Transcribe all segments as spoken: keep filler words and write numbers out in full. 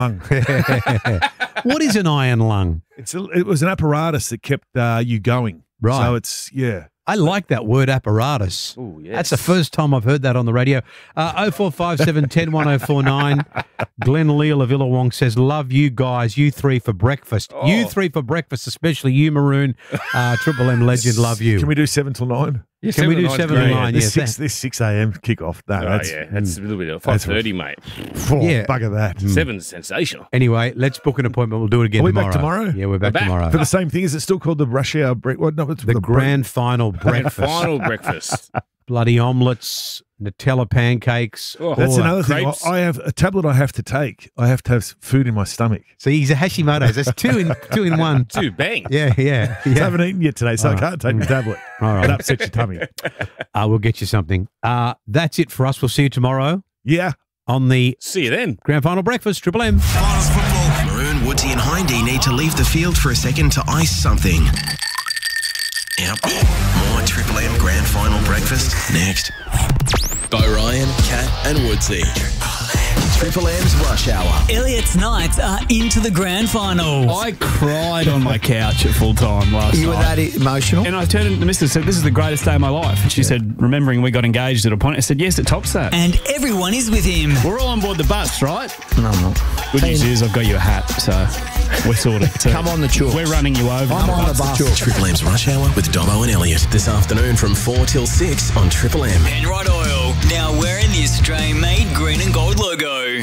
lung. What is an iron lung? It's a, it was an apparatus that kept uh, you going. Right. So it's, yeah. I like that word apparatus. Ooh, yes. That's the first time I've heard that on the radio. Uh, oh four five seven, one oh one oh four nine. Glenn Leal of Illawong says, love you guys, you three for breakfast. Oh. You three for breakfast, especially you, Maroon. Uh, Triple M legend, love you. Can we do seven till nine? Yeah, Can we do to seven nine's to great. nine? This, Yeah, six, this six a.m. kickoff. No, Oh, that's, yeah, that's a little bit of that's five thirty, mate. Oh, Yeah. bugger that. Seven's sensational. Anyway, let's book an appointment. We'll do it again Are we tomorrow. back tomorrow? Yeah, we're back, We're back. tomorrow. For the same thing, is it still called the rush hour break? What? No, it's the, the grand final breakfast. Final breakfast. Bloody omelettes, Nutella pancakes. Oh, That's all that. another thing. crepes. I I have a tablet I have to take. I have to have food in my stomach. See, he's a Hashimoto's. That's two in two in one. Two, bang. Yeah, yeah, I yeah. haven't eaten yet today, so All I right. can't take the tablet. All right. It upsets your tummy. Uh, we'll get you something. Uh, that's it for us. We'll see you tomorrow Yeah. on the See you then. grand final breakfast. Triple M. Finals football. Maroon, Woodsy and Hindy need to leave the field for a second to ice something. Yep. More Triple M Grand Final breakfast next. Bo Ryan, Kat and Woodsy. Triple M's Rush Hour. Elliot's Knights are into the grand final. I cried on my couch at full time last You were night. that emotional? And I turned to the missus and said, this is the greatest day of my life. And she said, remembering we got engaged at a point, I said, yes, it tops that. And everyone is with him. We're all on board the bus, right? No, I'm not. Good news is I've got you a hat, so we're sorted. So Come on the tour. We're running you over. I'm on the bus. Triple M's Rush Hour with Dobbo and Elliot this afternoon from four till six on Triple M. Penrod Oil, now wearing the Australian-made green and gold logo.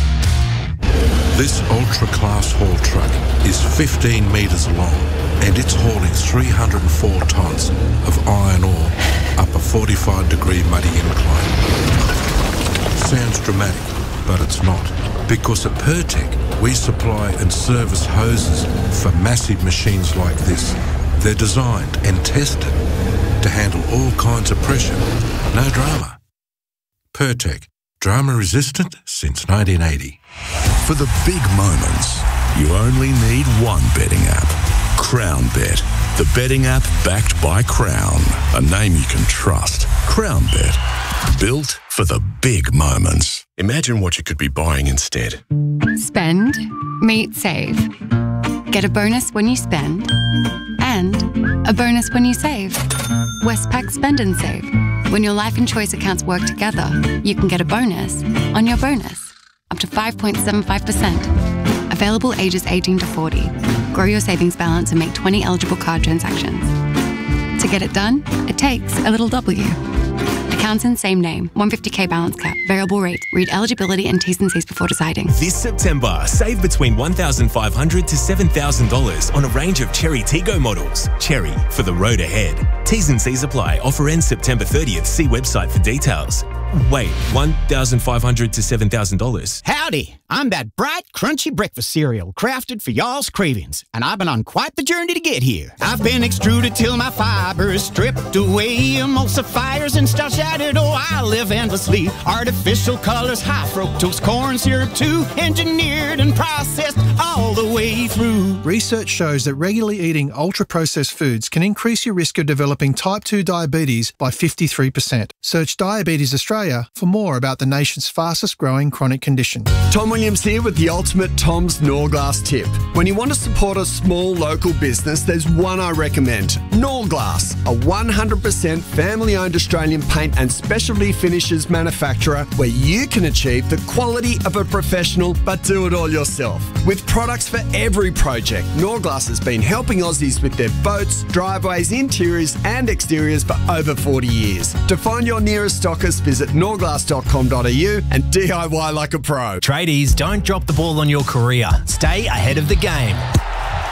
This ultra-class haul truck is fifteen metres long and it's hauling three hundred four tonnes of iron ore up a forty-five degree muddy incline. Sounds dramatic, but it's not. Because at Pertec, we supply and service hoses for massive machines like this. They're designed and tested to handle all kinds of pressure. No drama. Pertec, drama resistant since nineteen eighty. For the big moments, you only need one betting app. Crown Bet, the betting app backed by Crown, a name you can trust. Crown Bet, built for the big moments. Imagine what you could be buying instead. Spend, meet, save. Get a bonus when you spend, and a bonus when you save. Westpac Spend and Save. When your life and choice accounts work together, you can get a bonus on your bonus, up to five point seven five percent. Available ages eighteen to forty. Grow your savings balance and make twenty eligible card transactions. To get it done, it takes a little W. Accounts in same name, one hundred fifty K balance cap, variable rate. Read eligibility and T's and C's before deciding. This September, save between one thousand five hundred dollars to seven thousand dollars on a range of Cherry Tiggo models. Cherry, for the road ahead. T's and C's apply. Offer ends September thirtieth. See website for details. Wait, one thousand five hundred dollars to seven thousand dollars? Howdy, I'm that bright, crunchy breakfast cereal crafted for y'all's cravings, and I've been on quite the journey to get here. I've been extruded till my fibers stripped away, emulsifiers and stuff shattered. Oh, I live endlessly. Artificial colors, high fructose corn syrup too, engineered and processed all the way through. Research shows that regularly eating ultra-processed foods can increase your risk of developing type two diabetes by fifty-three percent. Search Diabetes Australia for more about the nation's fastest growing chronic condition. Tom Williams here with the ultimate Tom's Norglass tip. When you want to support a small local business, there's one I recommend. Norglass, a one hundred percent family-owned Australian paint and specialty finishes manufacturer where you can achieve the quality of a professional but do it all yourself. With products for every project, Norglass has been helping Aussies with their boats, driveways, interiors and exteriors for over forty years. To find your nearest stockist, visit norglass dot com dot a u and D I Y like a pro. Tradies, don't drop the ball on your career. Stay ahead of the game.